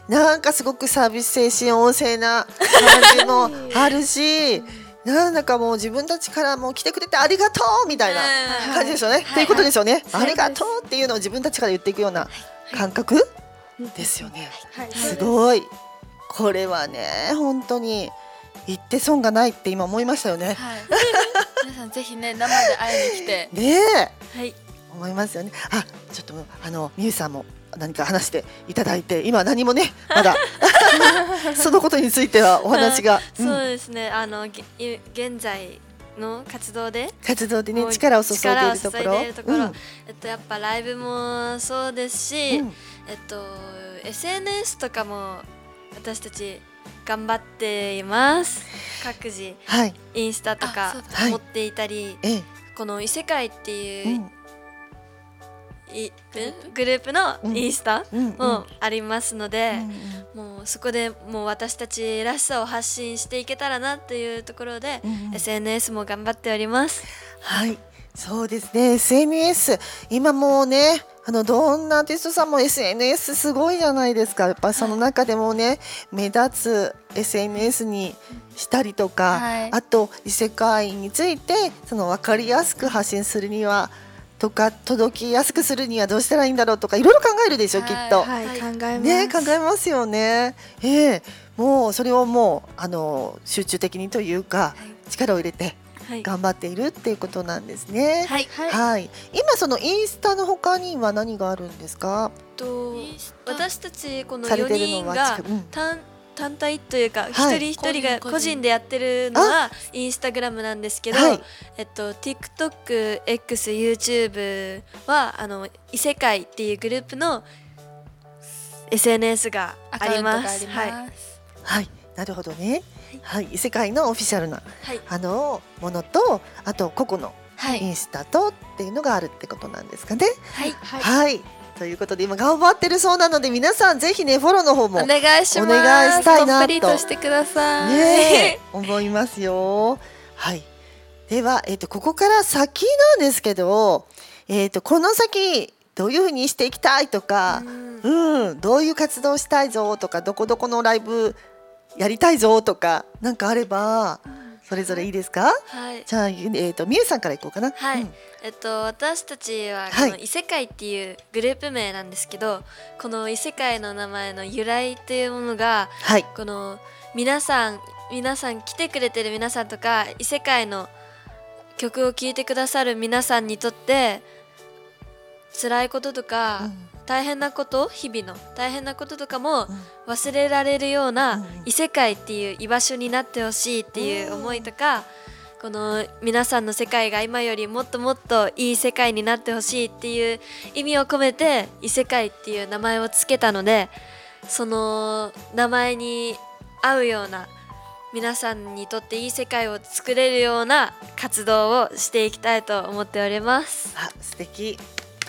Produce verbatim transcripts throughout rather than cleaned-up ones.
なんかすごくサービス精神旺盛な感じもあるし、なんだかもう自分たちからもう来てくれてありがとうみたいな感じですよね。っていうことですよね。ありがとうっていうのを自分たちから言っていくような感覚ですよね。すごい。これはね、本当に言って損がないって今思いましたよね。 はい、皆さんぜひね生で会いに来てねえ、 はい、 思いますよね。あ、ちょっとあのみゆさんも何か話していただいて、今何もねまだそのことについてはお話が、 うん、そうですね、あの現在の活動で活動でね力を注いでいるところ、 えっとやっぱライブもそうですし、うん、えっと エスエヌエス とかも私たち頑張っています。各自、はい、インスタとか持っていたり、はい、この異世界っていう、うんいグループのインスタもありますので、うんうん、もうそこでもう私たちらしさを発信していけたらなというところで、うんうん、エスエヌエス も頑張っております。 はい、そうですね。 エスエヌエス 今もうね、あのどんなアーティストさんも エスエヌエス すごいじゃないですか。やっぱその中でもね、目立つ エスエヌエス にしたりとか、はい、あと異世界についてその分かりやすく発信するにはとか届きやすくするにはどうしたらいいんだろうとかいろいろ考えるでしょ、はい、きっと、 はい、考えます、 ね、考えますよね。えー、もうそれをもうあの集中的にというか、はい、力を入れて頑張っているっていうことなんですね。はい、はいはい、今そのインスタの他には何があるんですか？ と私たちこのよにんが単単体というか、はい、一人一人が個人でやってるのはインスタグラムなんですけど、はい、えっと TikTok、X、YouTube はあの異世界っていうグループの エスエヌエス があります。はい、 はい、なるほどね。はい、異世界のオフィシャルな、はい、あのものと、あと個々のインスタとっていうのがあるってことなんですかね。はい、はいはい、ということで今頑張ってるそうなので、皆さんぜひねフォローの方もお願いします。お願いしたいなとコンプリートしてください、 ね、思いますよ。はい、では、えー、とここから先なんですけど、えー、とこの先どういうふうにしていきたいとか、うん、うん、どういう活動したいぞとか、どこどこのライブやりたいぞとかなんかあればそれぞれいいですか？はい、じゃあ、えー、とみゆさんからいこうかな。 はい、うん、えっと、私たちはこの異世界っていうグループ名なんですけど、はい、この異世界の名前の由来というものが、はい、この皆さん皆さん来てくれてる皆さんとか異世界の曲を聴いてくださる皆さんにとって辛いこととか、うん、大変なこと、日々の大変なこととかも忘れられるような異世界っていう居場所になってほしいっていう思いとか、この皆さんの世界が今よりもっともっといい世界になってほしいっていう意味を込めて異世界っていう名前をつけたので、その名前に合うような皆さんにとっていい世界を作れるような活動をしていきたいと思っております。 あ、素敵。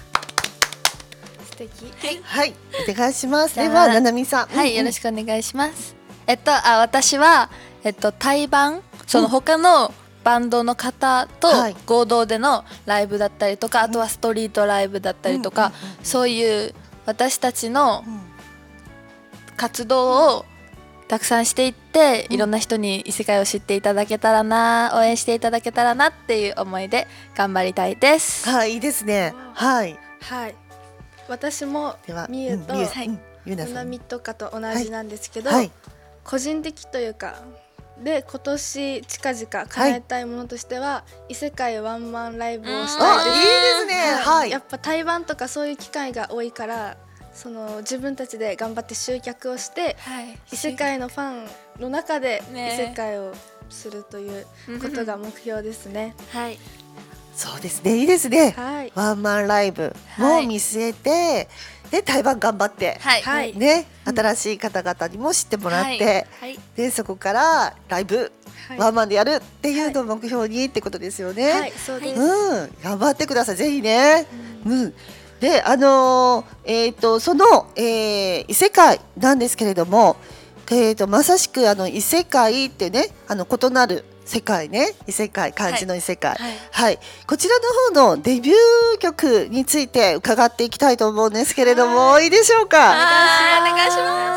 はい、 はい、お願いします。ではななみさん、 はい、よろしくお願いします。えっとあ私はえっと対バン、その他のバンドの方と合同でのライブだったりとか、あとはストリートライブだったりとか、そういう私たちの活動をたくさんしていって、いろんな人に異世界を知っていただけたらな、応援していただけたらなっていう思いで頑張りたいです。 はい、いいですね。はい、 はい、私もみゆとななみとかと同じなんですけど、はいはい、個人的というかで今年近々叶えたいものとしては、はい、異世界ワンマンライブをしたいです。 いいですね、はい、 やっぱ対バンとかそういう機会が多いから、その自分たちで頑張って集客をして、はい、異世界のファンの中で異世界をするということが目標ですね。 はい、 そうですね、いいですね、はい、ワンマンライブも見据えて、はい、で対バン頑張って、はい、ね、うん、新しい方々にも知ってもらって、はい、でそこからライブ、はい、ワンマンでやるっていうのを目標にってことですよね。 はい、そうです、 うん、頑張ってください、ぜひね。うん、うん、であのー、えっとその、えー、異世界なんですけれども、えーとまさしくあの異世界ってね、あの異なる世界ね、異世界、漢字の異世界、はいはいはい、こちらの方のデビュー曲について伺っていきたいと思うんですけれども、いいでしょうか？ はい、お願いします。